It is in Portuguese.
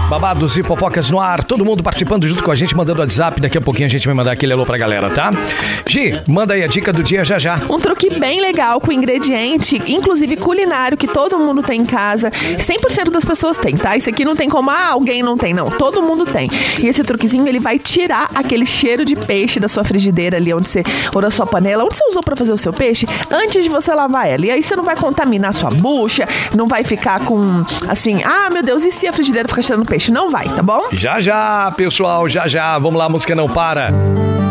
Babados e fofocas no ar, todo mundo participando junto com a gente, mandando WhatsApp. Daqui a pouquinho a gente vai mandar aquele alô pra galera, tá? Gi, manda aí a dica do dia já. Um truque bem legal com ingrediente, inclusive culinário, que todo mundo tem em casa. 100% das pessoas tem, tá? Isso aqui não tem como, alguém não tem, não. Todo mundo tem. E esse truquezinho, ele vai tirar aquele cheiro de peixe da sua frigideira ali, ou da sua panela, onde você usou pra fazer o seu peixe, antes de você lavar ela. E aí você não vai contaminar a sua bucha, não vai ficar com, assim, meu Deus, e se a frigideira ficar cheirando peixe? Não vai, tá bom? Já, pessoal, já. Vamos lá, a música não para.